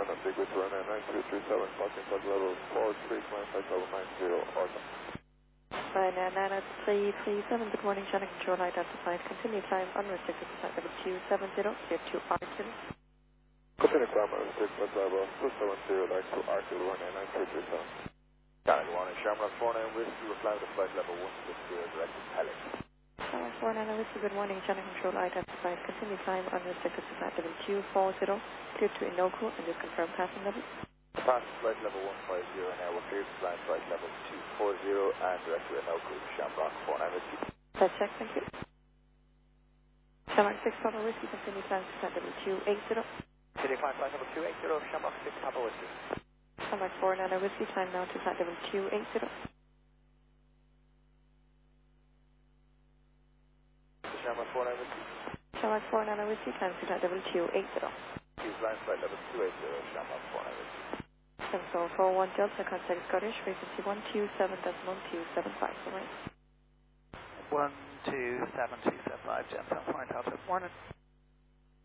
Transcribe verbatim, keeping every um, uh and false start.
China, big with runway nine two three seven, passing flight level four three, climb flight level nine zero, order. Ryanair nine three three seven, good morning, China Control identified, continue climb unrestricted to flight level two seven zero, clear to Arctic. Continue climb unrestricted flight level two seven zero, back to Arctic, runway nine two three seven. China, good morning, Shamrock four nine Whiskey, reply to flight level one six zero, direct to Pellet. Shamrock four nine Whiskey, good morning, China Control identified, continue climb unrestricted to flight level two four zero, clear to Inoko, and just confirm passing level. Passing flight level one five zero now, we're cleared to climb flight level two four zero and direct to Inoko, Shamrock four nine Whiskey. Let's check, thank you. Shamrock six Papa Whiskey, continue climb to flight level two eight zero. Continue climb flight level two eight zero, Shamrock six Papa Whiskey. Shamrock four nine Whiskey, climb now to flight level two eight zero. Shamrock four nine Whiskey. Shamrock four nine Whiskey, climb to flight level two eight zero. Please climb flight level two eight zero, Shamrock four nine Whiskey. seven four four one Delta, contact Scottish, frequency one two seven decimal two seven five, alright? one two seven two seven five, Delta, Delta, morning.